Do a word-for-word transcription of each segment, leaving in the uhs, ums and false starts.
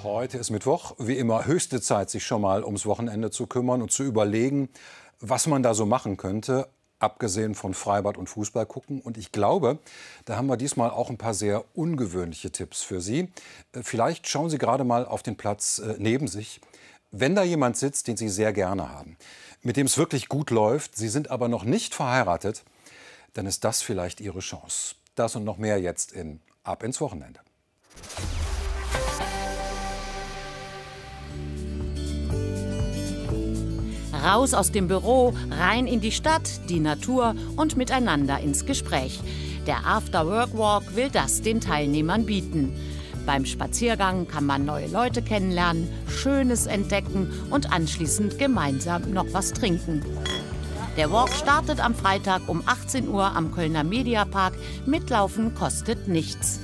Heute ist Mittwoch. Wie immer höchste Zeit, sich schon mal ums Wochenende zu kümmern und zu überlegen, was man da so machen könnte, abgesehen von Freibad und Fußball gucken. Und ich glaube, da haben wir diesmal auch ein paar sehr ungewöhnliche Tipps für Sie. Vielleicht schauen Sie gerade mal auf den Platz neben sich. Wenn da jemand sitzt, den Sie sehr gerne haben, mit dem es wirklich gut läuft, Sie sind aber noch nicht verheiratet, dann ist das vielleicht Ihre Chance. Das und noch mehr jetzt in Ab ins Wochenende. Raus aus dem Büro, rein in die Stadt, die Natur und miteinander ins Gespräch. Der After-Work-Walk will das den Teilnehmern bieten. Beim Spaziergang kann man neue Leute kennenlernen, Schönes entdecken und anschließend gemeinsam noch was trinken. Der Walk startet am Freitag um achtzehn Uhr am Kölner Mediapark. Mitlaufen kostet nichts.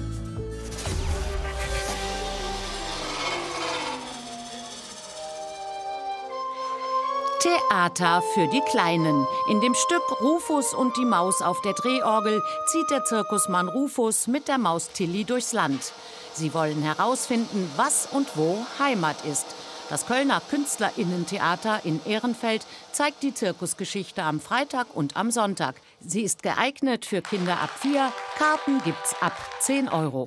Theater für die Kleinen. In dem Stück Rufus und die Maus auf der Drehorgel zieht der Zirkusmann Rufus mit der Maus Tilly durchs Land. Sie wollen herausfinden, was und wo Heimat ist. Das Kölner KünstlerInnen-Theater in Ehrenfeld zeigt die Zirkusgeschichte am Freitag und am Sonntag. Sie ist geeignet für Kinder ab vier. Karten gibt's ab zehn Euro.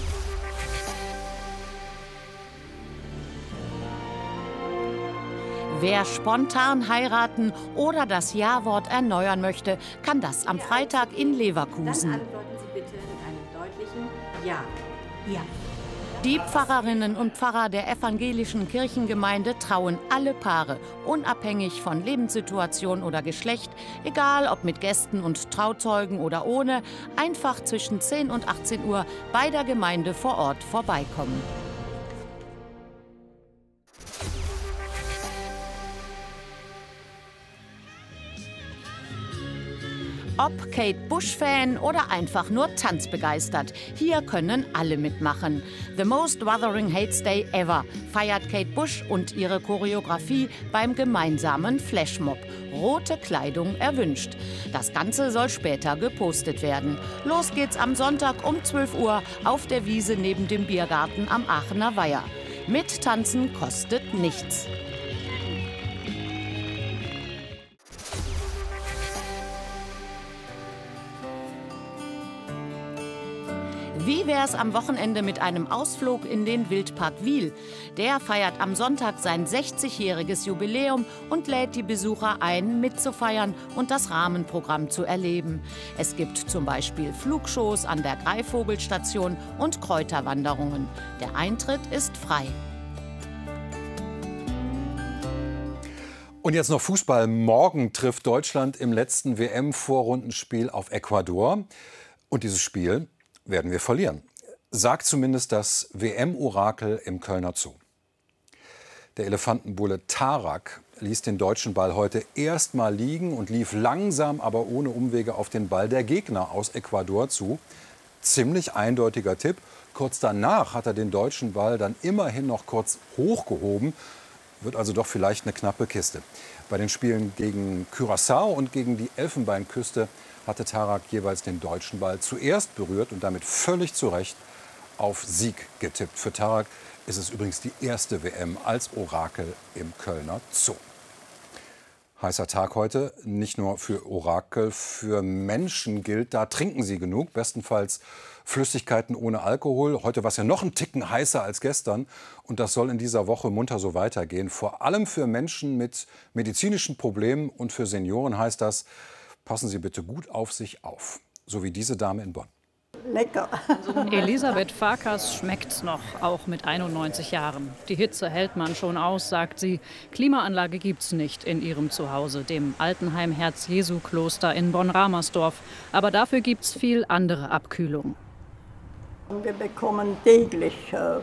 Wer spontan heiraten oder das Ja-Wort erneuern möchte, kann das am Freitag in Leverkusen. Dann antworten Sie bitte mit einem deutlichen Ja. Ja. Die Pfarrerinnen und Pfarrer der evangelischen Kirchengemeinde trauen alle Paare, unabhängig von Lebenssituation oder Geschlecht, egal ob mit Gästen und Trauzeugen oder ohne, einfach zwischen zehn und achtzehn Uhr bei der Gemeinde vor Ort vorbeikommen. Ob Kate Bush-Fan oder einfach nur tanzbegeistert, hier können alle mitmachen. The Most Wuthering Hates Day Ever feiert Kate Bush und ihre Choreografie beim gemeinsamen Flashmob. Rote Kleidung erwünscht. Das Ganze soll später gepostet werden. Los geht's am Sonntag um zwölf Uhr auf der Wiese neben dem Biergarten am Aachener Weiher. Mittanzen kostet nichts. Wie wär's am Wochenende mit einem Ausflug in den Wildpark Wil? Der feiert am Sonntag sein sechzigjähriges Jubiläum und lädt die Besucher ein, mitzufeiern und das Rahmenprogramm zu erleben. Es gibt zum Beispiel Flugshows an der Greifvogelstation und Kräuterwanderungen. Der Eintritt ist frei. Und jetzt noch Fußball. Morgen trifft Deutschland im letzten W M-Vorrundenspiel auf Ecuador. Und dieses Spiel werden wir verlieren, sagt zumindest das W M-Orakel im Kölner Zoo. Der Elefantenbulle Tarak ließ den deutschen Ball heute erst mal liegen und lief langsam, aber ohne Umwege auf den Ball der Gegner aus Ecuador zu. Ziemlich eindeutiger Tipp. Kurz danach hat er den deutschen Ball dann immerhin noch kurz hochgehoben. Wird also doch vielleicht eine knappe Kiste. Bei den Spielen gegen Curaçao und gegen die Elfenbeinküste hatte Tarak jeweils den deutschen Ball zuerst berührt und damit völlig zu Recht auf Sieg getippt. Für Tarak ist es übrigens die erste W M als Orakel im Kölner Zoo. Heißer Tag heute, nicht nur für Orakel, für Menschen gilt, da trinken sie genug, bestenfalls Flüssigkeiten ohne Alkohol. Heute war es ja noch ein Ticken heißer als gestern und das soll in dieser Woche munter so weitergehen. Vor allem für Menschen mit medizinischen Problemen und für Senioren heißt das, passen Sie bitte gut auf sich auf, so wie diese Dame in Bonn. Lecker. Elisabeth Farkas schmeckt's noch, auch mit einundneunzig Jahren. Die Hitze hält man schon aus, sagt sie. Klimaanlage gibt's nicht in ihrem Zuhause, dem Altenheim Herz-Jesu-Kloster in Bonn-Ramersdorf. Aber dafür gibt's viel andere Abkühlung. Wir bekommen täglich äh,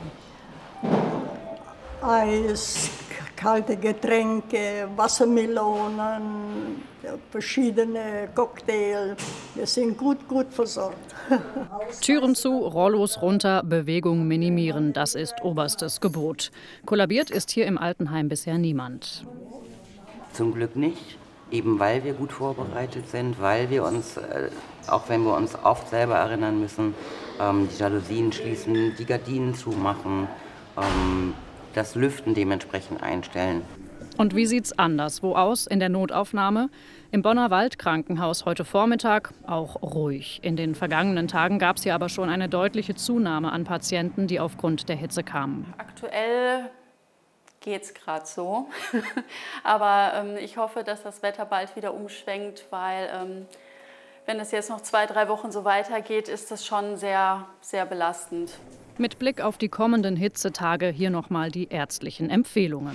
Eis, kalte Getränke, Wassermelonen, verschiedene Cocktails. Wir sind gut, gut versorgt. Türen zu, Rollos runter, Bewegung minimieren, das ist oberstes Gebot. Kollabiert ist hier im Altenheim bisher niemand. Zum Glück nicht, eben weil wir gut vorbereitet sind, weil wir uns, äh, auch wenn wir uns oft selber erinnern müssen, ähm, die Jalousien schließen, die Gardinen zumachen, ähm, das Lüften dementsprechend einstellen. Und wie sieht's anderswo aus in der Notaufnahme? Im Bonner Waldkrankenhaus heute Vormittag auch ruhig. In den vergangenen Tagen gab es hier aber schon eine deutliche Zunahme an Patienten, die aufgrund der Hitze kamen. Aktuell geht's gerade so. Aber ähm, ich hoffe, dass das Wetter bald wieder umschwenkt, weil ähm, wenn es jetzt noch zwei, drei Wochen so weitergeht, ist das schon sehr, sehr belastend. Mit Blick auf die kommenden Hitzetage hier nochmal die ärztlichen Empfehlungen.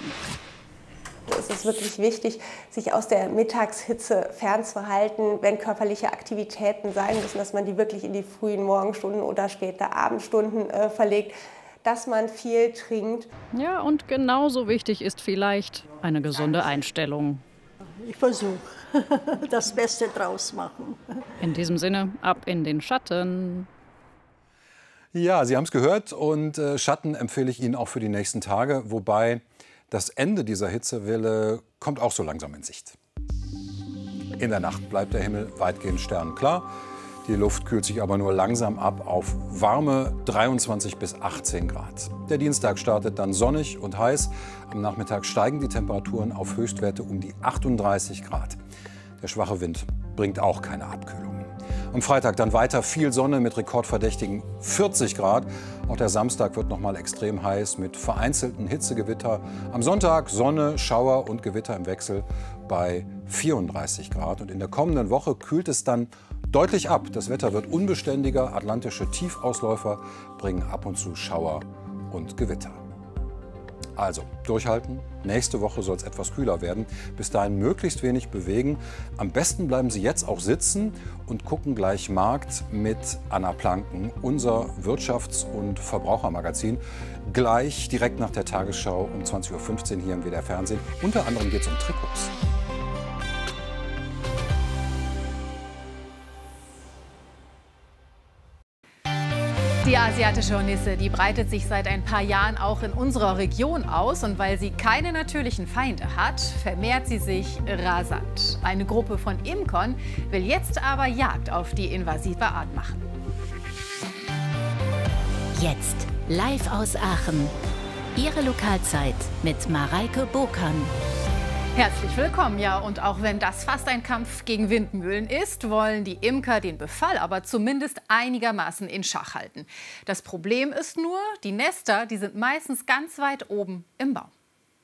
Es ist wirklich wichtig, sich aus der Mittagshitze fernzuhalten, wenn körperliche Aktivitäten sein müssen, dass man die wirklich in die frühen Morgenstunden oder späte Abendstunden äh, verlegt, dass man viel trinkt. Ja, und genauso wichtig ist vielleicht eine gesunde Einstellung. Ich versuche, das Beste draus machen. In diesem Sinne, ab in den Schatten. Ja, Sie haben es gehört und äh, Schatten empfehle ich Ihnen auch für die nächsten Tage, wobei das Ende dieser Hitzewelle kommt auch so langsam in Sicht. In der Nacht bleibt der Himmel weitgehend sternklar. Die Luft kühlt sich aber nur langsam ab auf warme dreiundzwanzig bis achtzehn Grad. Der Dienstag startet dann sonnig und heiß. Am Nachmittag steigen die Temperaturen auf Höchstwerte um die achtunddreißig Grad. Der schwache Wind bringt auch keine Abkühlung. Am Freitag dann weiter viel Sonne mit rekordverdächtigen vierzig Grad. Auch der Samstag wird noch mal extrem heiß mit vereinzelten Hitzegewitter. Am Sonntag Sonne, Schauer und Gewitter im Wechsel bei vierunddreißig Grad. Und in der kommenden Woche kühlt es dann deutlich ab. Das Wetter wird unbeständiger. Atlantische Tiefausläufer bringen ab und zu Schauer und Gewitter. Also durchhalten. Nächste Woche soll es etwas kühler werden. Bis dahin möglichst wenig bewegen. Am besten bleiben Sie jetzt auch sitzen und gucken gleich Markt mit Anna Planken, unser Wirtschafts- und Verbrauchermagazin. Gleich direkt nach der Tagesschau um zwanzig Uhr fünfzehn hier im W D R Fernsehen. Unter anderem geht es um Trikots. Die asiatische Hornisse, die breitet sich seit ein paar Jahren auch in unserer Region aus. Und weil sie keine natürlichen Feinde hat, vermehrt sie sich rasant. Eine Gruppe von Imkern will jetzt aber Jagd auf die invasive Art machen. Jetzt live aus Aachen. Ihre Lokalzeit mit Mareike Burkan. Herzlich willkommen, ja, und auch wenn das fast ein Kampf gegen Windmühlen ist, wollen die Imker den Befall aber zumindest einigermaßen in Schach halten. Das Problem ist nur, die Nester, die sind meistens ganz weit oben im Baum.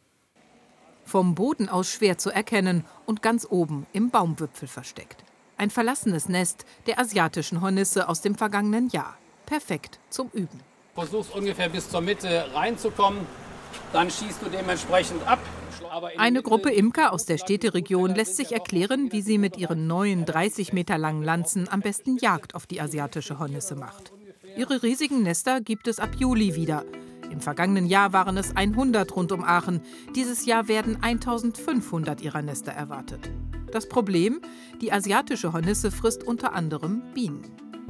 Vom Boden aus schwer zu erkennen und ganz oben im Baumwipfel versteckt. Ein verlassenes Nest der asiatischen Hornisse aus dem vergangenen Jahr. Perfekt zum Üben. Versuchst ungefähr bis zur Mitte reinzukommen, dann schießt du dementsprechend ab. Eine Gruppe Imker aus der Städteregion lässt sich erklären, wie sie mit ihren neuen dreißig Meter langen Lanzen am besten Jagd auf die asiatische Hornisse macht. Ihre riesigen Nester gibt es ab Juli wieder. Im vergangenen Jahr waren es hundert rund um Aachen. Dieses Jahr werden eintausendfünfhundert ihrer Nester erwartet. Das Problem? Die asiatische Hornisse frisst unter anderem Bienen.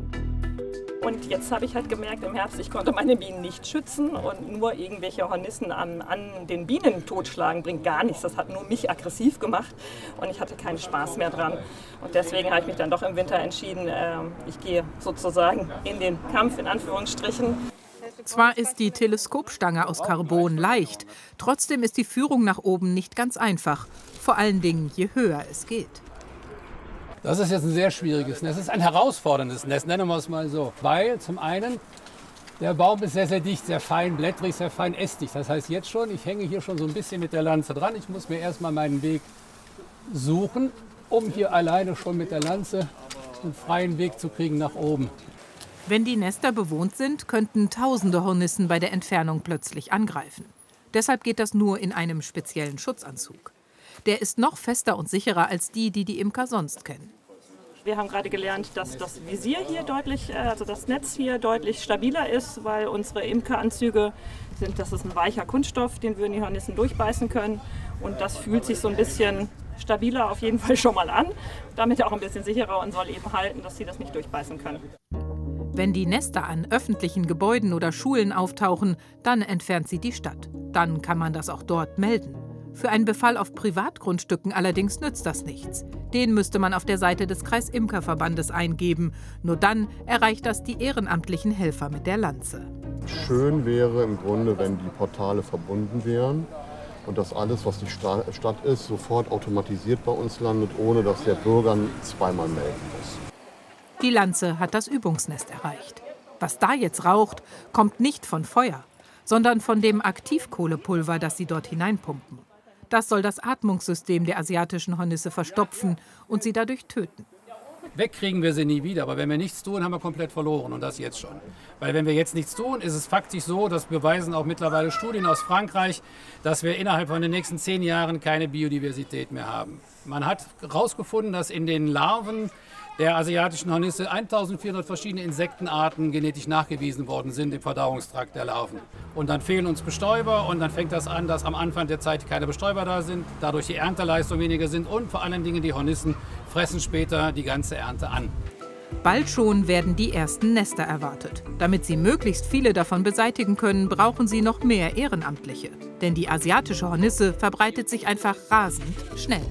Und jetzt habe ich halt gemerkt im Herbst, ich konnte meine Bienen nicht schützen und nur irgendwelche Hornissen an, an den Bienen totschlagen bringt gar nichts. Das hat nur mich aggressiv gemacht und ich hatte keinen Spaß mehr dran. Und deswegen habe ich mich dann doch im Winter entschieden, äh, ich gehe sozusagen in den Kampf in Anführungsstrichen. Zwar ist die Teleskopstange aus Carbon leicht, trotzdem ist die Führung nach oben nicht ganz einfach. Vor allen Dingen, je höher es geht. Das ist jetzt ein sehr schwieriges Nest. Das ist ein herausforderndes Nest, nennen wir es mal so. Weil zum einen, der Baum ist sehr, sehr dicht, sehr fein blättrig, sehr fein ästig. Das heißt jetzt schon, ich hänge hier schon so ein bisschen mit der Lanze dran. Ich muss mir erstmal meinen Weg suchen, um hier alleine schon mit der Lanze einen freien Weg zu kriegen nach oben. Wenn die Nester bewohnt sind, könnten tausende Hornissen bei der Entfernung plötzlich angreifen. Deshalb geht das nur in einem speziellen Schutzanzug. Der ist noch fester und sicherer als die, die die Imker sonst kennen. Wir haben gerade gelernt, dass das Visier hier deutlich, also das Netz hier deutlich stabiler ist, weil unsere Imkeranzüge sind, das ist ein weicher Kunststoff, den würden die Hornissen durchbeißen können. Und das fühlt sich so ein bisschen stabiler auf jeden Fall schon mal an, damit auch ein bisschen sicherer und soll eben halten, dass sie das nicht durchbeißen können. Wenn die Nester an öffentlichen Gebäuden oder Schulen auftauchen, dann entfernt sie die Stadt. Dann kann man das auch dort melden. Für einen Befall auf Privatgrundstücken allerdings nützt das nichts. Den müsste man auf der Seite des Kreisimkerverbandes eingeben. Nur dann erreicht das die ehrenamtlichen Helfer mit der Lanze. Schön wäre im Grunde, wenn die Portale verbunden wären und dass alles, was die Stadt ist, sofort automatisiert bei uns landet, ohne dass der Bürger zweimal melden muss. Die Lanze hat das Übungsnest erreicht. Was da jetzt raucht, kommt nicht von Feuer, sondern von dem Aktivkohlepulver, das sie dort hineinpumpen. Das soll das Atmungssystem der asiatischen Hornisse verstopfen und sie dadurch töten. Wegkriegen wir sie nie wieder, aber wenn wir nichts tun, haben wir komplett verloren und das jetzt schon. Weil wenn wir jetzt nichts tun, ist es faktisch so, das beweisen auch mittlerweile Studien aus Frankreich, dass wir innerhalb von den nächsten zehn Jahren keine Biodiversität mehr haben. Man hat herausgefunden, dass in den Larven der asiatischen Hornisse eintausendvierhundert verschiedene Insektenarten genetisch nachgewiesen worden sind im Verdauungstrakt der Larven. Und dann fehlen uns Bestäuber und dann fängt das an, dass am Anfang der Zeit keine Bestäuber da sind, dadurch die Ernteleistung weniger sind und vor allen Dingen die Hornissen fressen später die ganze Ernte an. Bald schon werden die ersten Nester erwartet. Damit sie möglichst viele davon beseitigen können, brauchen sie noch mehr Ehrenamtliche. Denn die asiatische Hornisse verbreitet sich einfach rasend schnell.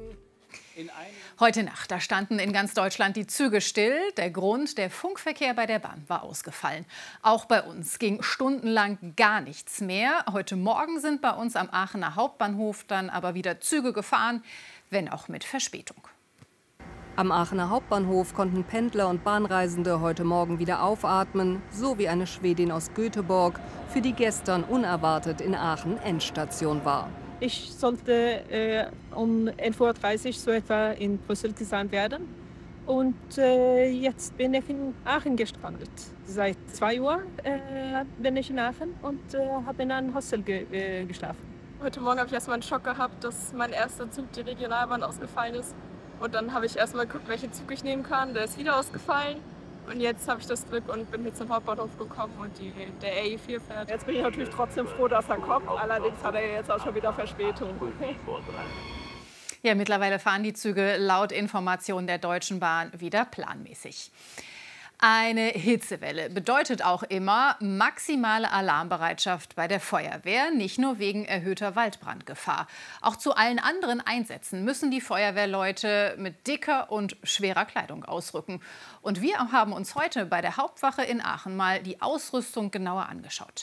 Heute Nacht, da standen in ganz Deutschland die Züge still. Der Grund, der Funkverkehr bei der Bahn war ausgefallen. Auch bei uns ging stundenlang gar nichts mehr. Heute Morgen sind bei uns am Aachener Hauptbahnhof dann aber wieder Züge gefahren, wenn auch mit Verspätung. Am Aachener Hauptbahnhof konnten Pendler und Bahnreisende heute Morgen wieder aufatmen, so wie eine Schwedin aus Göteborg, für die gestern unerwartet in Aachen Endstation war. Ich sollte äh, um elf Uhr dreißig so etwa in Brüssel sein werden. Und äh, jetzt bin ich in Aachen gestrandet. Seit zwei Uhr äh, bin ich in Aachen und äh, habe in einem Hostel ge äh, geschlafen. Heute Morgen habe ich erstmal einen Schock gehabt, dass mein erster Zug, die Regionalbahn, ausgefallen ist. Und dann habe ich erstmal geguckt, welchen Zug ich nehmen kann. Der ist wieder ausgefallen. Und jetzt habe ich das Glück und bin jetzt zum Hauptbahnhof gekommen und die, der R E vier fährt. Jetzt bin ich natürlich trotzdem froh, dass er kommt. Allerdings hat er jetzt auch schon wieder Verspätung. Ja, mittlerweile fahren die Züge laut Informationen der Deutschen Bahn wieder planmäßig. Eine Hitzewelle bedeutet auch immer maximale Alarmbereitschaft bei der Feuerwehr, nicht nur wegen erhöhter Waldbrandgefahr. Auch zu allen anderen Einsätzen müssen die Feuerwehrleute mit dicker und schwerer Kleidung ausrücken. Und wir haben uns heute bei der Hauptwache in Aachen mal die Ausrüstung genauer angeschaut.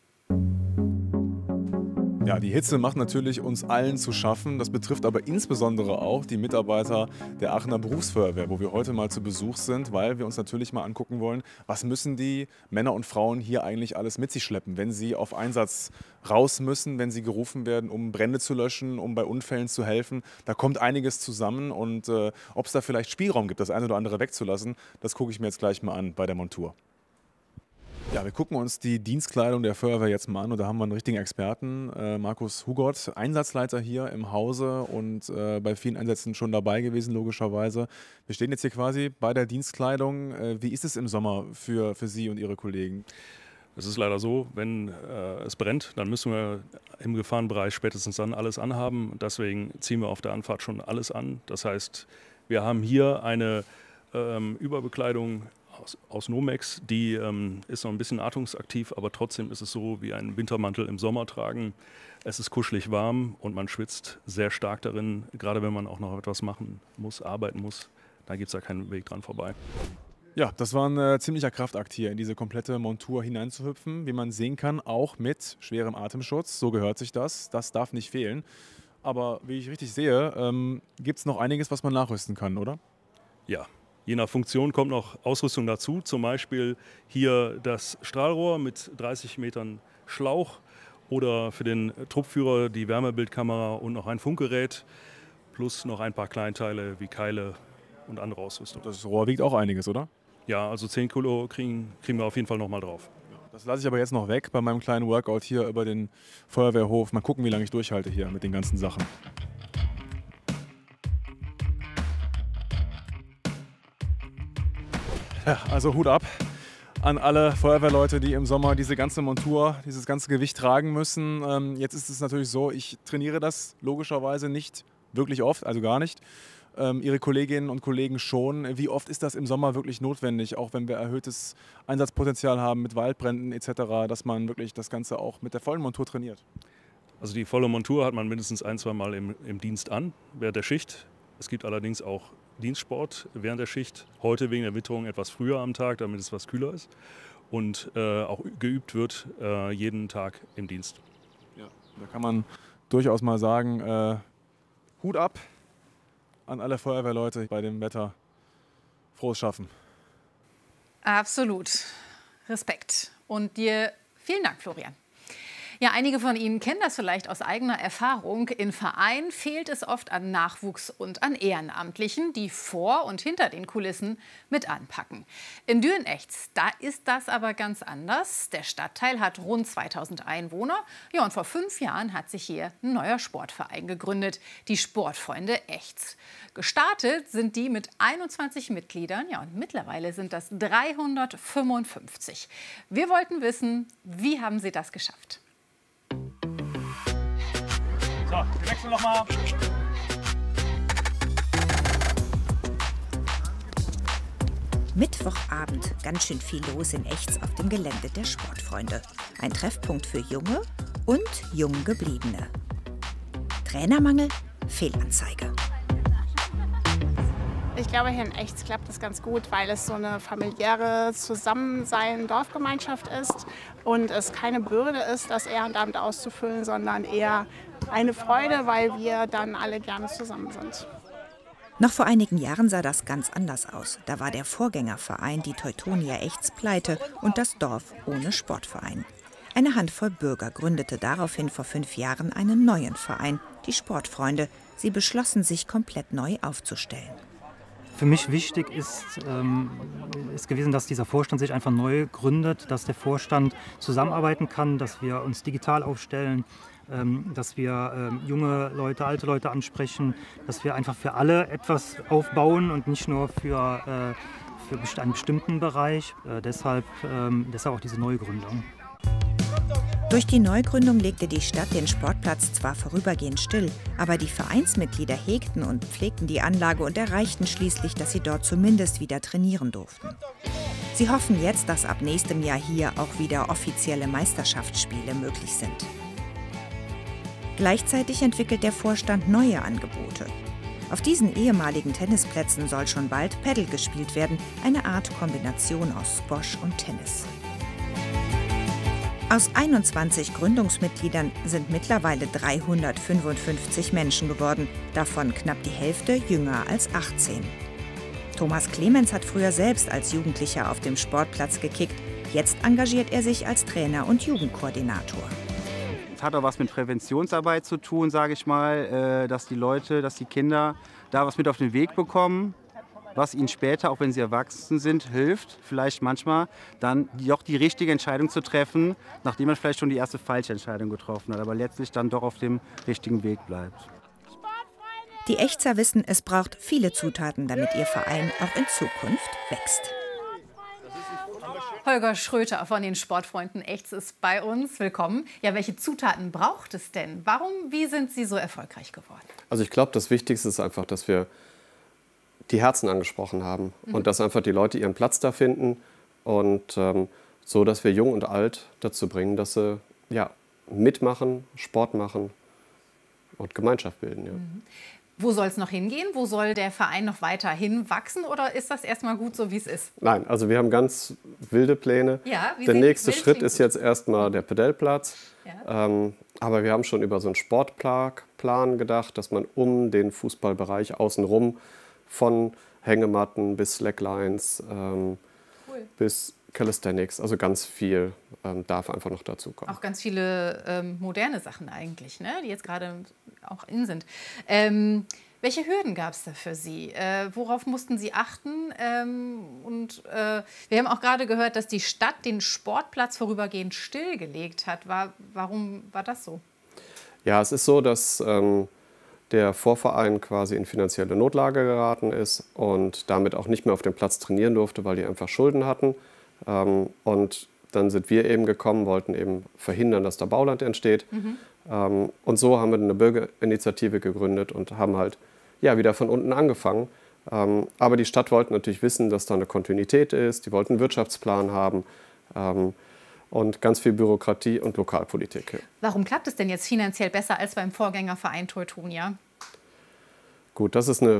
Ja, die Hitze macht natürlich uns allen zu schaffen. Das betrifft aber insbesondere auch die Mitarbeiter der Aachener Berufsfeuerwehr, wo wir heute mal zu Besuch sind, weil wir uns natürlich mal angucken wollen, was müssen die Männer und Frauen hier eigentlich alles mit sich schleppen, wenn sie auf Einsatz raus müssen, wenn sie gerufen werden, um Brände zu löschen, um bei Unfällen zu helfen. Da kommt einiges zusammen und äh, ob es da vielleicht Spielraum gibt, das eine oder andere wegzulassen, das gucke ich mir jetzt gleich mal an bei der Montur. Ja, wir gucken uns die Dienstkleidung der Feuerwehr jetzt mal an und da haben wir einen richtigen Experten, äh, Markus Hugott, Einsatzleiter hier im Hause und äh, bei vielen Einsätzen schon dabei gewesen, logischerweise. Wir stehen jetzt hier quasi bei der Dienstkleidung. Äh, wie ist es im Sommer für, für Sie und Ihre Kollegen? Es ist leider so, wenn äh, es brennt, dann müssen wir im Gefahrenbereich spätestens dann alles anhaben. Deswegen ziehen wir auf der Anfahrt schon alles an. Das heißt, wir haben hier eine ähm, Überbekleidung aus, aus Nomex, die ähm, ist noch ein bisschen atmungsaktiv, aber trotzdem ist es so wie ein Wintermantel im Sommer tragen. Es ist kuschelig warm und man schwitzt sehr stark darin, gerade wenn man auch noch etwas machen muss, arbeiten muss. Da gibt es ja keinen Weg dran vorbei. Ja, das war ein äh, ziemlicher Kraftakt hier, in diese komplette Montur hineinzuhüpfen, wie man sehen kann, auch mit schwerem Atemschutz. So gehört sich das. Das darf nicht fehlen. Aber wie ich richtig sehe, ähm, gibt es noch einiges, was man nachrüsten kann, oder? Ja. Je nach Funktion kommt noch Ausrüstung dazu, zum Beispiel hier das Strahlrohr mit dreißig Metern Schlauch oder für den Truppführer die Wärmebildkamera und noch ein Funkgerät plus noch ein paar Kleinteile wie Keile und andere Ausrüstung. Das Rohr wiegt auch einiges, oder? Ja, also zehn Kilo kriegen, kriegen wir auf jeden Fall noch mal drauf. Das lasse ich aber jetzt noch weg bei meinem kleinen Workout hier über den Feuerwehrhof. Mal gucken, wie lange ich durchhalte hier mit den ganzen Sachen. Ja, also Hut ab an alle Feuerwehrleute, die im Sommer diese ganze Montur, dieses ganze Gewicht tragen müssen. Ähm, jetzt ist es natürlich so, ich trainiere das logischerweise nicht wirklich oft, also gar nicht. Ähm, Ihre Kolleginnen und Kollegen schon. Wie oft ist das im Sommer wirklich notwendig, auch wenn wir erhöhtes Einsatzpotenzial haben mit Waldbränden et cetera, dass man wirklich das Ganze auch mit der vollen Montur trainiert? Also die volle Montur hat man mindestens ein, zwei Mal im, im Dienst an, während der Schicht. Es gibt allerdings auch Dienstsport während der Schicht. Heute wegen der Witterung etwas früher am Tag, damit es etwas kühler ist. und äh, auch geübt wird, äh, jeden Tag im Dienst. Ja, da kann man durchaus mal sagen, äh, Hut ab an alle Feuerwehrleute bei dem Wetter. Frohes Schaffen. Absolut. Respekt. Und dir vielen Dank, Florian. Ja, einige von Ihnen kennen das vielleicht aus eigener Erfahrung. In Vereinen fehlt es oft an Nachwuchs und an Ehrenamtlichen, die vor und hinter den Kulissen mit anpacken. In Düren-Echts, da ist das aber ganz anders. Der Stadtteil hat rund zweitausend Einwohner. Ja, und vor fünf Jahren hat sich hier ein neuer Sportverein gegründet, die Sportfreunde Echts. Gestartet sind die mit einundzwanzig Mitgliedern. Ja, und mittlerweile sind das dreihundertfünfundfünfzig. Wir wollten wissen, wie haben sie das geschafft? So, wir wechseln noch mal. Mittwochabend, ganz schön viel los in Echts auf dem Gelände der Sportfreunde. Ein Treffpunkt für Junge und Junggebliebene. Trainermangel, Fehlanzeige. Ich glaube, hier in Echts klappt das ganz gut, weil es so eine familiäre Zusammensein, Dorfgemeinschaft ist und es keine Bürde ist, das Ehrenamt auszufüllen, sondern eher eine Freude, weil wir dann alle gerne zusammen sind. Noch vor einigen Jahren sah das ganz anders aus. Da war der Vorgängerverein, die Teutonia Echts, pleite und das Dorf ohne Sportverein. Eine Handvoll Bürger gründete daraufhin vor fünf Jahren einen neuen Verein, die Sportfreunde. Sie beschlossen, sich komplett neu aufzustellen. Für mich wichtig ist, ähm, ist gewesen, dass dieser Vorstand sich einfach neu gründet, dass der Vorstand zusammenarbeiten kann, dass wir uns digital aufstellen, ähm, dass wir ähm, junge Leute, alte Leute ansprechen, dass wir einfach für alle etwas aufbauen und nicht nur für, äh, für einen bestimmten Bereich. Äh, deshalb, ähm, deshalb auch diese Neugründung. Durch die Neugründung legte die Stadt den Sportplatz zwar vorübergehend still, aber die Vereinsmitglieder hegten und pflegten die Anlage und erreichten schließlich, dass sie dort zumindest wieder trainieren durften. Sie hoffen jetzt, dass ab nächstem Jahr hier auch wieder offizielle Meisterschaftsspiele möglich sind. Gleichzeitig entwickelt der Vorstand neue Angebote. Auf diesen ehemaligen Tennisplätzen soll schon bald Paddle gespielt werden, eine Art Kombination aus Squash und Tennis. Aus einundzwanzig Gründungsmitgliedern sind mittlerweile dreihundertfünfundfünfzig Menschen geworden, davon knapp die Hälfte jünger als achtzehn. Thomas Clemens hat früher selbst als Jugendlicher auf dem Sportplatz gekickt. Jetzt engagiert er sich als Trainer und Jugendkoordinator. Es hat auch was mit Präventionsarbeit zu tun, sage ich mal, dass die Leute, dass die Kinder da was mit auf den Weg bekommen, was ihnen später, auch wenn sie erwachsen sind, hilft, vielleicht manchmal dann doch die richtige Entscheidung zu treffen, nachdem man vielleicht schon die erste falsche Entscheidung getroffen hat, aber letztlich dann doch auf dem richtigen Weg bleibt. Die Echtser wissen, es braucht viele Zutaten, damit ihr Verein auch in Zukunft wächst. Holger Schröter von den Sportfreunden Echts ist bei uns. Willkommen. Ja, welche Zutaten braucht es denn? Warum, wie sind Sie so erfolgreich geworden? Also ich glaube, das Wichtigste ist einfach, dass wir die Herzen angesprochen haben mhm. und dass einfach die Leute ihren Platz da finden und ähm, so, dass wir Jung und Alt dazu bringen, dass sie ja, mitmachen, Sport machen und Gemeinschaft bilden. Ja. Mhm. Wo soll es noch hingehen? Wo soll der Verein noch weiterhin wachsen oder ist das erstmal gut so, wie es ist? Nein, also wir haben ganz wilde Pläne. Ja, wie der nächste wild Schritt ist jetzt erstmal der Pedellplatz. Ja. Ähm, aber wir haben schon über so einen Sportplan gedacht, dass man um den Fußballbereich außenrum von Hängematten bis Slacklines ähm, cool. bis Calisthenics, also ganz viel ähm, darf einfach noch dazu kommen. Auch ganz viele ähm, moderne Sachen eigentlich, ne? Die jetzt gerade auch in sind. Ähm, welche Hürden gab es da für Sie? Äh, worauf mussten Sie achten? Ähm, und äh, wir haben auch gerade gehört, dass die Stadt den Sportplatz vorübergehend stillgelegt hat. War, warum war das so? Ja, es ist so, dass ähm, der Vorverein quasi in finanzielle Notlage geraten ist und damit auch nicht mehr auf dem Platz trainieren durfte, weil die einfach Schulden hatten. Ähm, und dann sind wir eben gekommen, wollten eben verhindern, dass da Bauland entsteht. Mhm. Ähm, und so haben wir eine Bürgerinitiative gegründet und haben halt ja, wieder von unten angefangen. Ähm, aber die Stadt wollte natürlich wissen, dass da eine Kontinuität ist. Die wollten einen Wirtschaftsplan haben ähm, und ganz viel Bürokratie und Lokalpolitik. Warum klappt es denn jetzt finanziell besser als beim Vorgängerverein Teutonia? Gut, das ist eine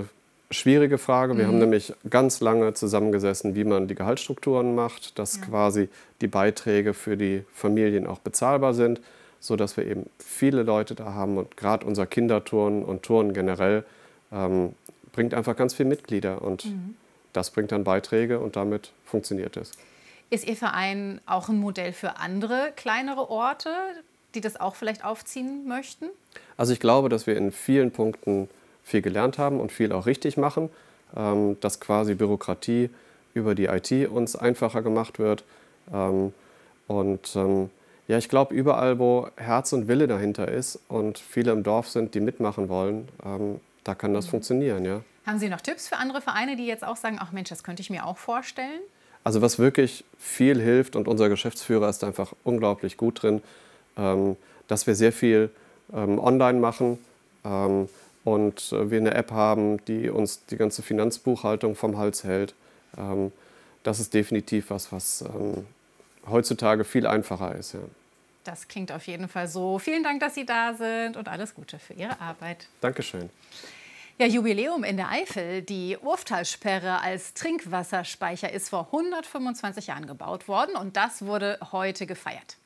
schwierige Frage. Wir Mhm. haben nämlich ganz lange zusammengesessen, wie man die Gehaltsstrukturen macht, dass Ja. quasi die Beiträge für die Familien auch bezahlbar sind, sodass wir eben viele Leute da haben. Und gerade unser Kinderturnen und Turnen generell ähm, bringt einfach ganz viele Mitglieder. Und Mhm. das bringt dann Beiträge und damit funktioniert es. Ist Ihr Verein auch ein Modell für andere kleinere Orte, die das auch vielleicht aufziehen möchten? Also ich glaube, dass wir in vielen Punkten viel gelernt haben und viel auch richtig machen, ähm, dass quasi Bürokratie über die I T uns einfacher gemacht wird. Ähm, und ähm, ja, ich glaube, überall, wo Herz und Wille dahinter ist und viele im Dorf sind, die mitmachen wollen, ähm, da kann das Mhm. funktionieren, ja. Haben Sie noch Tipps für andere Vereine, die jetzt auch sagen, ach Mensch, das könnte ich mir auch vorstellen? Also was wirklich viel hilft, und unser Geschäftsführer ist einfach unglaublich gut drin, ähm, dass wir sehr viel ähm, online machen ähm, und äh, wir eine App haben, die uns die ganze Finanzbuchhaltung vom Hals hält. Ähm, das ist definitiv was, was ähm, heutzutage viel einfacher ist. Ja. Das klingt auf jeden Fall so. Vielen Dank, dass Sie da sind und alles Gute für Ihre Arbeit. Dankeschön. Ja, Jubiläum in der Eifel. Die Urftalsperre als Trinkwasserspeicher ist vor hundertfünfundzwanzig Jahren gebaut worden und das wurde heute gefeiert.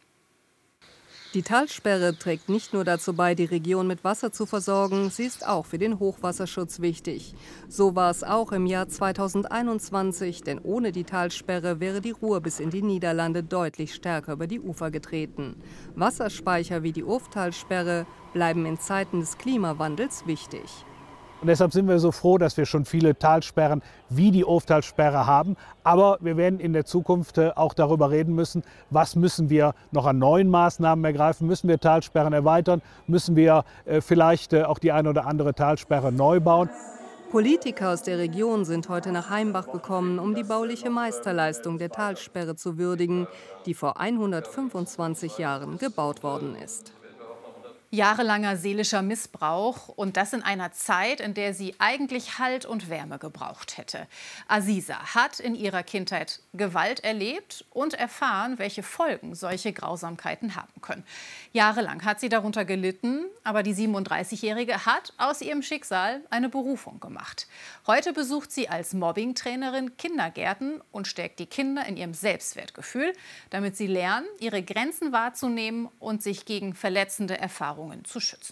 Die Talsperre trägt nicht nur dazu bei, die Region mit Wasser zu versorgen, sie ist auch für den Hochwasserschutz wichtig. So war es auch im Jahr zweitausendeinundzwanzig, denn ohne die Talsperre wäre die Ruhr bis in die Niederlande deutlich stärker über die Ufer getreten. Wasserspeicher wie die Urftalsperre bleiben in Zeiten des Klimawandels wichtig. Und deshalb sind wir so froh, dass wir schon viele Talsperren wie die Urftalsperre haben. Aber wir werden in der Zukunft auch darüber reden müssen, was müssen wir noch an neuen Maßnahmen ergreifen. Müssen wir Talsperren erweitern? Müssen wir vielleicht auch die eine oder andere Talsperre neu bauen? Politiker aus der Region sind heute nach Heimbach gekommen, um die bauliche Meisterleistung der Talsperre zu würdigen, die vor hundertfünfundzwanzig Jahren gebaut worden ist. Jahrelanger seelischer Missbrauch und das in einer Zeit, in der sie eigentlich Halt und Wärme gebraucht hätte. Aziza hat in ihrer Kindheit Gewalt erlebt und erfahren, welche Folgen solche Grausamkeiten haben können. Jahrelang hat sie darunter gelitten, aber die siebenunddreißigjährige hat aus ihrem Schicksal eine Berufung gemacht. Heute besucht sie als Mobbingtrainerin Kindergärten und stärkt die Kinder in ihrem Selbstwertgefühl, damit sie lernen, ihre Grenzen wahrzunehmen und sich gegen verletzende Erfahrungen zu schützen.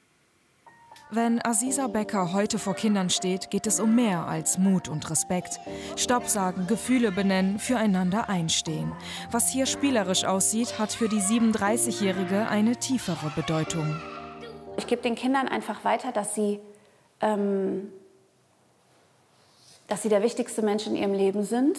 Wenn Aziza Becker heute vor Kindern steht, geht es um mehr als Mut und Respekt. Stopp sagen, Gefühle benennen, füreinander einstehen. Was hier spielerisch aussieht, hat für die siebenunddreißigjährige eine tiefere Bedeutung. Ich gebe den Kindern einfach weiter, dass sie, ähm, dass sie der wichtigste Mensch in ihrem Leben sind.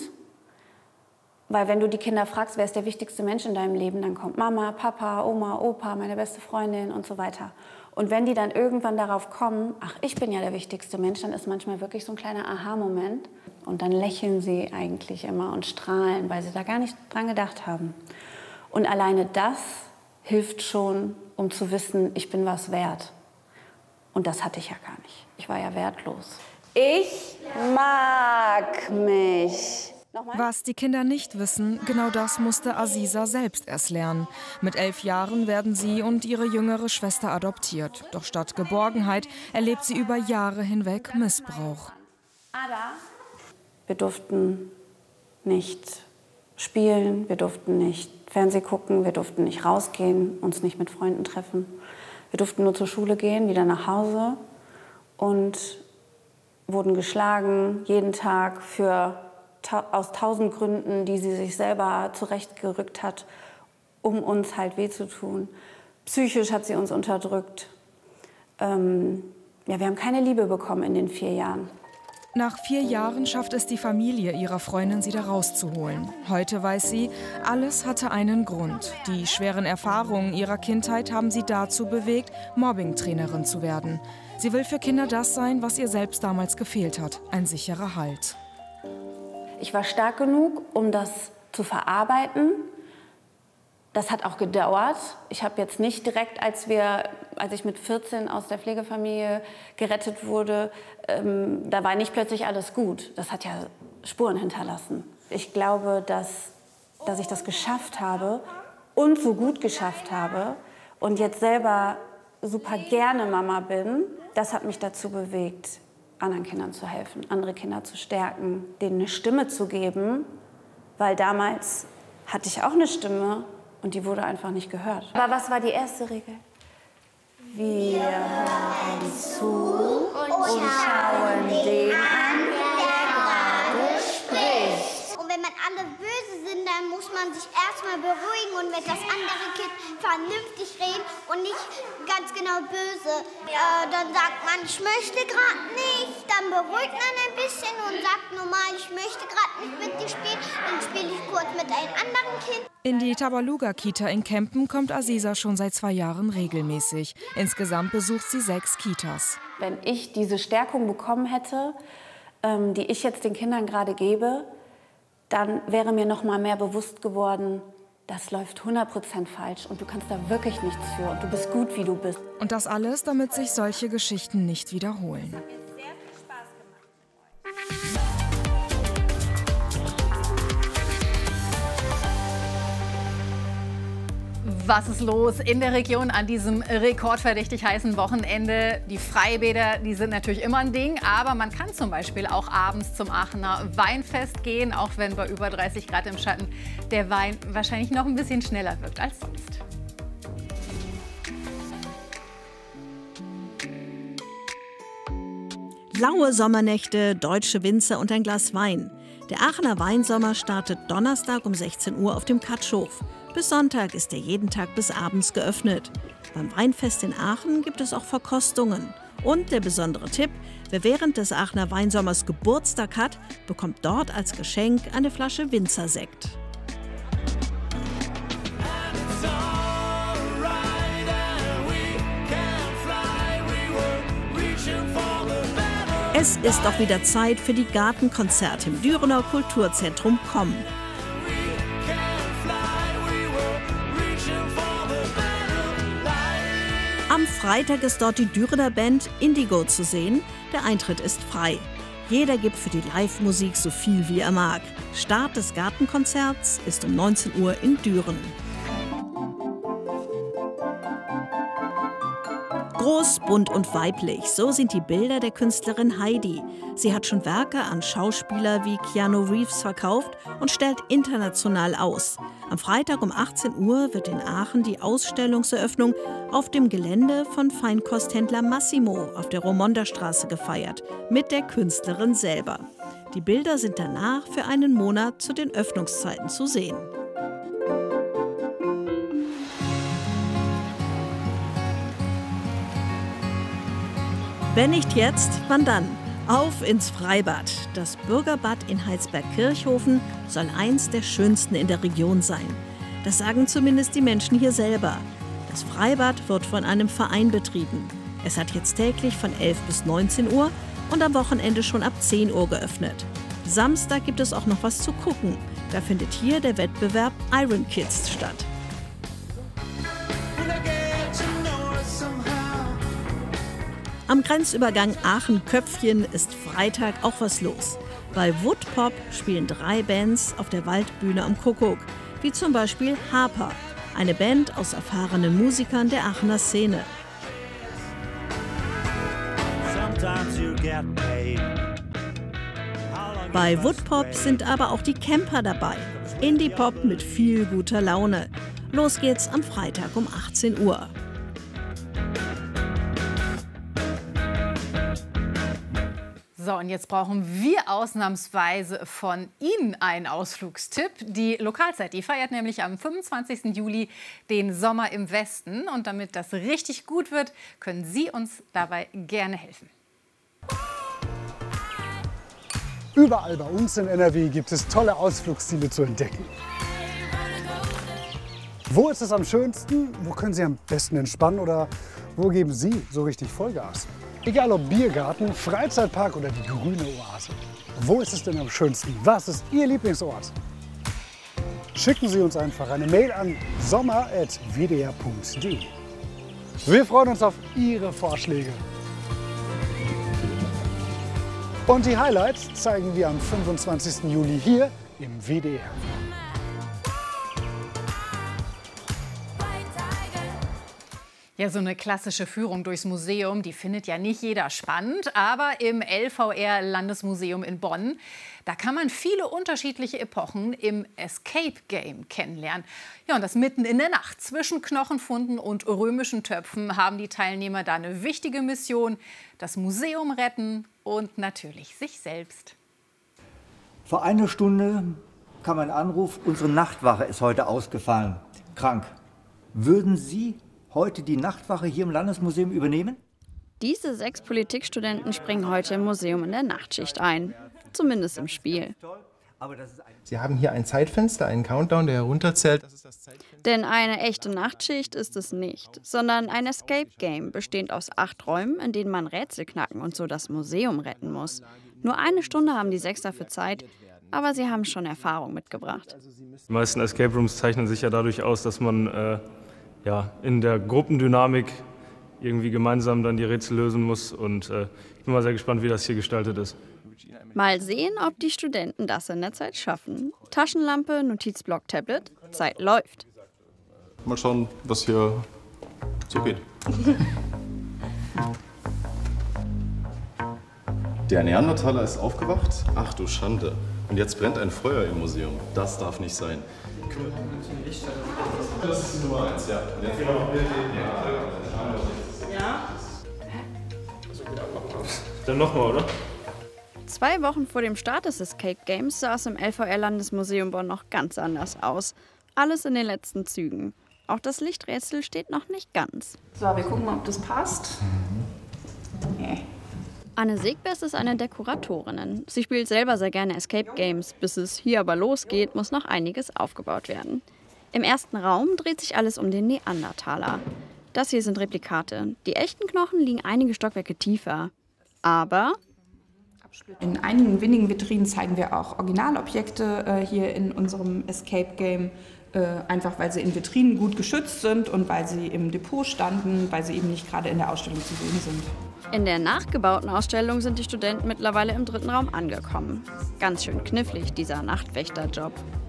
Weil wenn du die Kinder fragst, wer ist der wichtigste Mensch in deinem Leben, dann kommt Mama, Papa, Oma, Opa, meine beste Freundin und so weiter. Und wenn die dann irgendwann darauf kommen, ach, ich bin ja der wichtigste Mensch, dann ist manchmal wirklich so ein kleiner Aha-Moment. Und dann lächeln sie eigentlich immer und strahlen, weil sie da gar nicht dran gedacht haben. Und alleine das hilft schon, um zu wissen, ich bin was wert. Und das hatte ich ja gar nicht. Ich war ja wertlos. Ich mag mich. Was die Kinder nicht wissen, genau das musste Aziza selbst erst lernen. Mit elf Jahren werden sie und ihre jüngere Schwester adoptiert. Doch statt Geborgenheit erlebt sie über Jahre hinweg Missbrauch. Wir durften nicht spielen, wir durften nicht Fernsehen gucken, wir durften nicht rausgehen, uns nicht mit Freunden treffen. Wir durften nur zur Schule gehen, wieder nach Hause und wurden geschlagen, jeden Tag für aus tausend Gründen, die sie sich selber zurechtgerückt hat, um uns halt weh zu tun. Psychisch hat sie uns unterdrückt. Ähm, ja, wir haben keine Liebe bekommen in den vier Jahren. Nach vier Jahren schafft es die Familie ihrer Freundin, sie da rauszuholen. Heute weiß sie, alles hatte einen Grund. Die schweren Erfahrungen ihrer Kindheit haben sie dazu bewegt, Mobbingtrainerin zu werden. Sie will für Kinder das sein, was ihr selbst damals gefehlt hat, ein sicherer Halt. Ich war stark genug, um das zu verarbeiten. Das hat auch gedauert. Ich habe jetzt nicht direkt, als, wir, als ich mit vierzehn aus der Pflegefamilie gerettet wurde, ähm, da war nicht plötzlich alles gut. Das hat ja Spuren hinterlassen. Ich glaube, dass, dass ich das geschafft habe und so gut geschafft habe und jetzt selber super gerne Mama bin, das hat mich dazu bewegt, anderen Kindern zu helfen, andere Kinder zu stärken, denen eine Stimme zu geben, weil damals hatte ich auch eine Stimme und die wurde einfach nicht gehört. Aber was war die erste Regel? Wir hören zu und schauen den an, der gerade spricht. Und wenn man alle böse sind, dann muss man sich erstmal beruhigen und mit das andere Kind vernünftig reden und nicht ganz genau böse. Äh, dann sagt man, ich möchte gerade nicht, dann beruhigt man ein bisschen und sagt normal, ich möchte gerade nicht mit dir spielen, dann spiele ich kurz mit einem anderen Kind. In die Tabaluga-Kita in Kempen kommt Aziza schon seit zwei Jahren regelmäßig. Insgesamt besucht sie sechs Kitas. Wenn ich diese Stärkung bekommen hätte, ähm, die ich jetzt den Kindern gerade gebe, dann wäre mir noch mal mehr bewusst geworden, das läuft hundert Prozent falsch und du kannst da wirklich nichts für und du bist gut, wie du bist. Und das alles, damit sich solche Geschichten nicht wiederholen. Was ist los in der Region an diesem rekordverdächtig heißen Wochenende? Die Freibäder, die sind natürlich immer ein Ding, aber man kann zum Beispiel auch abends zum Aachener Weinfest gehen, auch wenn bei über dreißig Grad im Schatten der Wein wahrscheinlich noch ein bisschen schneller wirkt als sonst. Laue Sommernächte, deutsche Winzer und ein Glas Wein. Der Aachener Weinsommer startet Donnerstag um sechzehn Uhr auf dem Katschhof. Bis Sonntag ist er jeden Tag bis abends geöffnet. Beim Weinfest in Aachen gibt es auch Verkostungen. Und der besondere Tipp, wer während des Aachener Weinsommers Geburtstag hat, bekommt dort als Geschenk eine Flasche Winzersekt. Es ist auch wieder Zeit für die Gartenkonzerte im Dürener Kulturzentrum Komm. Am Freitag ist dort die Dürener Band Indigo zu sehen. Der Eintritt ist frei. Jeder gibt für die Live-Musik so viel wie er mag. Start des Gartenkonzerts ist um neunzehn Uhr in Düren. Groß, bunt und weiblich, so sind die Bilder der Künstlerin Heidi. Sie hat schon Werke an Schauspieler wie Keanu Reeves verkauft und stellt international aus. Am Freitag um achtzehn Uhr wird in Aachen die Ausstellungseröffnung auf dem Gelände von Feinkosthändler Massimo auf der Romonderstraße gefeiert, mit der Künstlerin selber. Die Bilder sind danach für einen Monat zu den Öffnungszeiten zu sehen. Wenn nicht jetzt, wann dann? Auf ins Freibad. Das Bürgerbad in Heizberg-Kirchhofen soll eins der schönsten in der Region sein. Das sagen zumindest die Menschen hier selber. Das Freibad wird von einem Verein betrieben. Es hat jetzt täglich von elf bis neunzehn Uhr und am Wochenende schon ab zehn Uhr geöffnet. Samstag gibt es auch noch was zu gucken. Da findet hier der Wettbewerb Iron Kids statt. Am Grenzübergang Aachen-Köpfchen ist Freitag auch was los. Bei Woodpop spielen drei Bands auf der Waldbühne am Kuckuck, wie zum Beispiel Harper, eine Band aus erfahrenen Musikern der Aachener Szene. Bei Woodpop sind aber auch die Camper dabei. Indie-Pop mit viel guter Laune. Los geht's am Freitag um achtzehn Uhr. So, und jetzt brauchen wir ausnahmsweise von Ihnen einen Ausflugstipp. Die Lokalzeit, die feiert nämlich am fünfundzwanzigsten Juli den Sommer im Westen. Und damit das richtig gut wird, können Sie uns dabei gerne helfen. Überall bei uns in N R W gibt es tolle Ausflugsziele zu entdecken. Wo ist es am schönsten? Wo können Sie am besten entspannen? Oder wo geben Sie so richtig Vollgas? Egal ob Biergarten, Freizeitpark oder die grüne Oase. Wo ist es denn am schönsten? Was ist Ihr Lieblingsort? Schicken Sie uns einfach eine Mail an sommer at w d r punkt d e. Wir freuen uns auf Ihre Vorschläge. Und die Highlights zeigen wir am fünfundzwanzigsten Juli hier im W D R. Ja, so eine klassische Führung durchs Museum, die findet ja nicht jeder spannend. Aber im L V R-Landesmuseum in Bonn, da kann man viele unterschiedliche Epochen im Escape Game kennenlernen. Ja, und das mitten in der Nacht. Zwischen Knochenfunden und römischen Töpfen haben die Teilnehmer da eine wichtige Mission: das Museum retten und natürlich sich selbst. Vor einer Stunde kam ein Anruf, unsere Nachtwache ist heute ausgefallen, krank. Würden Sie heute die Nachtwache hier im Landesmuseum übernehmen? Diese sechs Politikstudenten springen heute im Museum in der Nachtschicht ein. Zumindest im Spiel. Sie haben hier ein Zeitfenster, einen Countdown, der herunterzählt. Das ist das Denn eine echte Nachtschicht ist es nicht, sondern ein Escape Game, bestehend aus acht Räumen, in denen man Rätsel knacken und so das Museum retten muss. Nur eine Stunde haben die sechs dafür Zeit, aber sie haben schon Erfahrung mitgebracht. Die meisten Escape Rooms zeichnen sich ja dadurch aus, dass man äh, ja, in der Gruppendynamik irgendwie gemeinsam dann die Rätsel lösen muss. Und äh, ich bin mal sehr gespannt, wie das hier gestaltet ist. Mal sehen, ob die Studenten das in der Zeit schaffen. Taschenlampe, Notizblock, Tablet, Zeit läuft. Mal schauen, was hier so geht. Der Neandertaler ist aufgewacht. Ach du Schande. Und jetzt brennt ein Feuer im Museum. Das darf nicht sein. Das ist die Nummer eins, ja. Ja? Dann nochmal, oder? Zwei Wochen vor dem Start des Escape Games sah es im L V R-Landesmuseum Bonn noch ganz anders aus. Alles in den letzten Zügen. Auch das Lichträtsel steht noch nicht ganz. So, wir gucken mal, ob das passt. Nee. Anne Segbers ist eine der Kuratorinnen. Sie spielt selber sehr gerne Escape Games. Bis es hier aber losgeht, muss noch einiges aufgebaut werden. Im ersten Raum dreht sich alles um den Neandertaler. Das hier sind Replikate. Die echten Knochen liegen einige Stockwerke tiefer. Aber in einigen wenigen Vitrinen zeigen wir auch Originalobjekte äh, hier in unserem Escape Game. Äh, einfach weil sie in Vitrinen gut geschützt sind und weil sie im Depot standen, weil sie eben nicht gerade in der Ausstellung zu sehen sind. In der nachgebauten Ausstellung sind die Studenten mittlerweile im dritten Raum angekommen. Ganz schön knifflig, dieser Nachtwächterjob.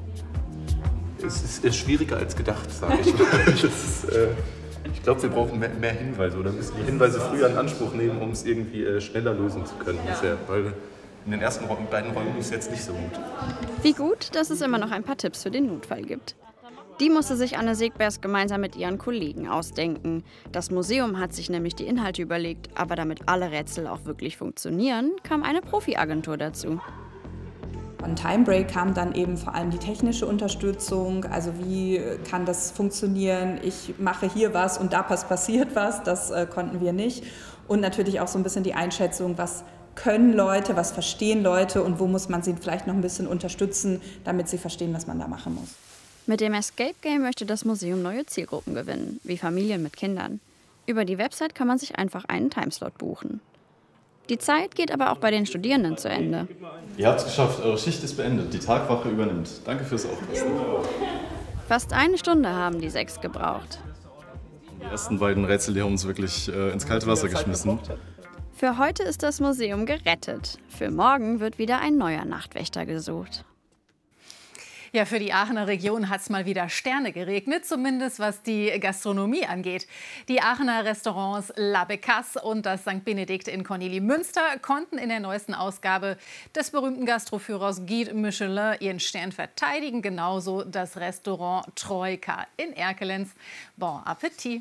Es ist, ist schwieriger als gedacht, sage ich mal. Das ist, äh, ich glaube, wir brauchen mehr, mehr Hinweise oder müssen die Hinweise früher in Anspruch nehmen, um es irgendwie äh, schneller lösen zu können. Ja. Bisher, weil in den ersten Räumen, beiden Räumen ist es jetzt nicht so gut. Wie gut, dass es immer noch ein paar Tipps für den Notfall gibt. Die musste sich Anne Segbers gemeinsam mit ihren Kollegen ausdenken. Das Museum hat sich nämlich die Inhalte überlegt, aber damit alle Rätsel auch wirklich funktionieren, kam eine Profi-Agentur dazu. Von Timebreak kam dann eben vor allem die technische Unterstützung, also wie kann das funktionieren, ich mache hier was und da passiert was, das äh, konnten wir nicht. Und natürlich auch so ein bisschen die Einschätzung, was können Leute, was verstehen Leute und wo muss man sie vielleicht noch ein bisschen unterstützen, damit sie verstehen, was man da machen muss. Mit dem Escape Game möchte das Museum neue Zielgruppen gewinnen, wie Familien mit Kindern. Über die Website kann man sich einfach einen Timeslot buchen. Die Zeit geht aber auch bei den Studierenden zu Ende. Ihr habt es geschafft, eure Schicht ist beendet, die Tagwache übernimmt. Danke fürs Aufpassen. Fast eine Stunde haben die sechs gebraucht. Die ersten beiden Rätsel, die haben uns wirklich äh, ins kalte Wasser geschmissen. Für heute ist das Museum gerettet. Für morgen wird wieder ein neuer Nachtwächter gesucht. Ja, für die Aachener Region hat es mal wieder Sterne geregnet, zumindest was die Gastronomie angeht. Die Aachener Restaurants La Becasse und das Sankt Benedikt in Kornelimünster konnten in der neuesten Ausgabe des berühmten Gastroführers Guide Michelin ihren Stern verteidigen. Genauso das Restaurant Troika in Erkelenz. Bon Appetit!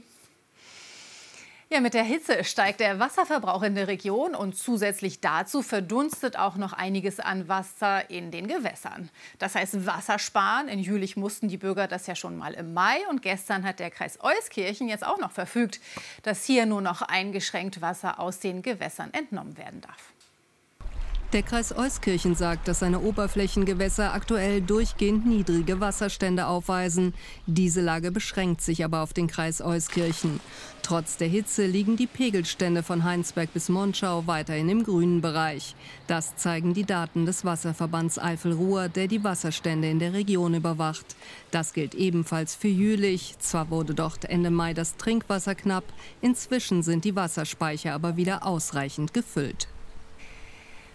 Ja, mit der Hitze steigt der Wasserverbrauch in der Region und zusätzlich dazu verdunstet auch noch einiges an Wasser in den Gewässern. Das heißt Wasser sparen. In Jülich mussten die Bürger das ja schon mal im Mai und gestern hat der Kreis Euskirchen jetzt auch noch verfügt, dass hier nur noch eingeschränkt Wasser aus den Gewässern entnommen werden darf. Der Kreis Euskirchen sagt, dass seine Oberflächengewässer aktuell durchgehend niedrige Wasserstände aufweisen. Diese Lage beschränkt sich aber auf den Kreis Euskirchen. Trotz der Hitze liegen die Pegelstände von Heinsberg bis Monschau weiterhin im grünen Bereich. Das zeigen die Daten des Wasserverbands Eifel-Ruhr, der die Wasserstände in der Region überwacht. Das gilt ebenfalls für Jülich. Zwar wurde dort Ende Mai das Trinkwasser knapp, inzwischen sind die Wasserspeicher aber wieder ausreichend gefüllt.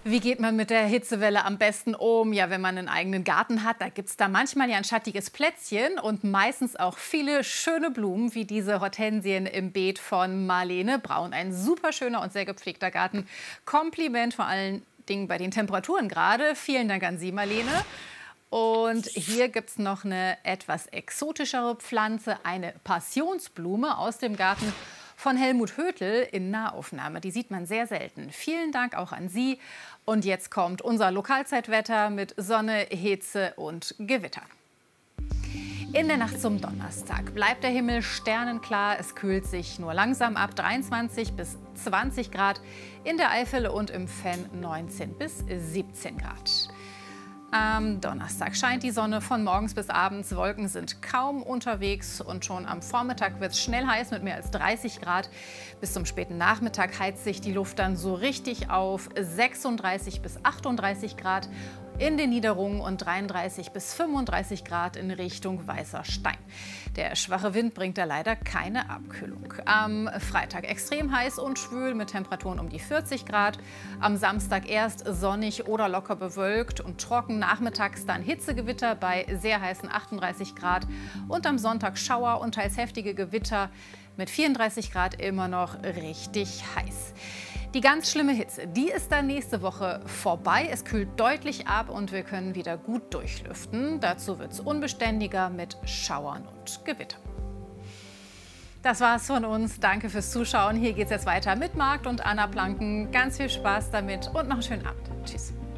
Wie geht man mit der Hitzewelle am besten um? Ja, wenn man einen eigenen Garten hat, da gibt es da manchmal ja ein schattiges Plätzchen und meistens auch viele schöne Blumen, wie diese Hortensien im Beet von Marlene Braun. Ein super schöner und sehr gepflegter Garten. Kompliment vor allen Dingen bei den Temperaturen gerade. Vielen Dank an Sie, Marlene. Und hier gibt es noch eine etwas exotischere Pflanze, eine Passionsblume aus dem Garten von Helmut Hötl in Nahaufnahme. Die sieht man sehr selten. Vielen Dank auch an Sie. Und jetzt kommt unser Lokalzeitwetter mit Sonne, Hitze und Gewitter. In der Nacht zum Donnerstag bleibt der Himmel sternenklar. Es kühlt sich nur langsam ab, dreiundzwanzig bis zwanzig Grad. In der Eifel und im Venn neunzehn bis siebzehn Grad. Am Donnerstag scheint die Sonne von morgens bis abends. Wolken sind kaum unterwegs und schon am Vormittag wird es schnell heiß mit mehr als dreißig Grad. Bis zum späten Nachmittag heizt sich die Luft dann so richtig auf sechsunddreißig bis achtunddreißig Grad in den Niederungen und dreiunddreißig bis fünfunddreißig Grad in Richtung Weißer Stein. Der schwache Wind bringt da leider keine Abkühlung. Am Freitag extrem heiß und schwül mit Temperaturen um die vierzig Grad. Am Samstag erst sonnig oder locker bewölkt und trocken. Nachmittags dann Hitzegewitter bei sehr heißen achtunddreißig Grad. Und am Sonntag Schauer und teils heftige Gewitter mit vierunddreißig Grad immer noch richtig heiß. Die ganz schlimme Hitze, die ist dann nächste Woche vorbei. Es kühlt deutlich ab und wir können wieder gut durchlüften. Dazu wird es unbeständiger mit Schauern und Gewittern. Das war's von uns. Danke fürs Zuschauen. Hier geht's jetzt weiter mit Marc und Anna Planken. Ganz viel Spaß damit und noch einen schönen Abend. Tschüss.